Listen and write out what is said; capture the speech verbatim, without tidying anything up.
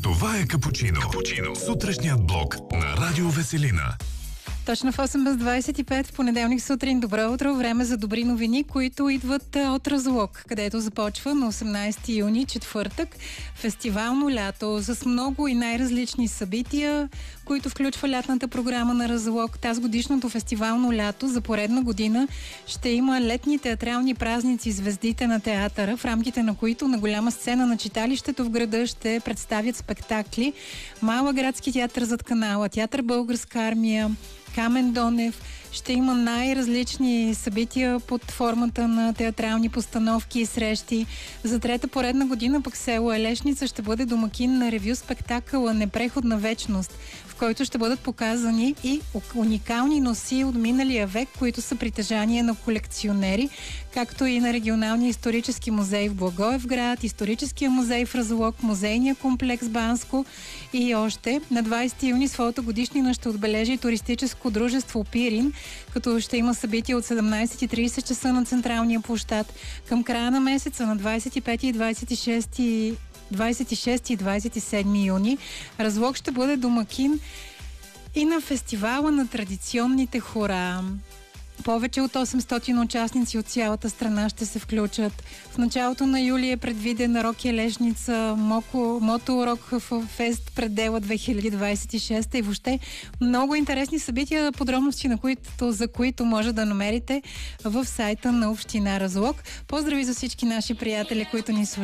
Това е Капучино. Капучино. Сутрешният блок на Радио Веселина. Точно в осем без двадесет и пет в понеделник сутрин. Добро утро, време за добри новини, които идват от Разлог, където започва на осемнадесети юни, четвъртък, фестивално лято с много и най-различни събития, които включва лятната програма на Разлог. Тази годишното фестивално лято за поредна година ще има летни театрални празници Звездите на театъра, в рамките на които на голяма сцена на читалището в града ще представят спектакли Мала градски театър зад канала, театър Българска армия, Камен Донев. Ще има най-различни събития под формата на театрални постановки и срещи. За трета поредна година пък село Елешница ще бъде домакин на ревю спектакъла Непреходна вечност, в който ще бъдат показани и уникални носи от миналия век, които са притежание на колекционери, както и на регионалния исторически музей в Благоевград, историческия музей в Разлог, музейния комплекс Банско и още. На двадесети юни своята годишнина ще отбележи туристическо дружество Пирин, като ще има събития от седемнадесет и тридесет часа на централния площад. Към края на месеца на двадесет и пети и двадесет и шести двадесет и шести и двадесет и седми юни Разлог ще бъде домакин и на фестивала на традиционните хора. Повече от осемстотин участници от цялата страна ще се включат. В началото на юли е предвидена Рок Елешница, Моко, Мото Рок Фест предела две хиляди двадесет и шеста и въобще много интересни събития, подробности на които, за които може да намерите в сайта на Община Разлог. Поздрави за всички наши приятели, които ни слушат.